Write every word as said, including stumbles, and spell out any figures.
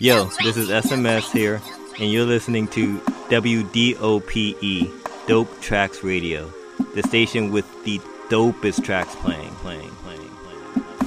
Yo, this is S M S here, and you're listening to W D O P E, Dope Tracks Radio, the station with the dopest tracks playing, playing, playing, playing.